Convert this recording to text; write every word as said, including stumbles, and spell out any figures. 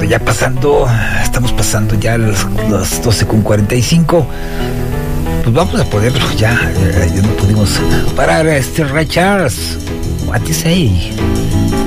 ya pasando, estamos pasando ya las, las doce con cuarenta y cinco. Pues vamos a poderlo ya, ya no pudimos parar. Este Ray Charles, what you say?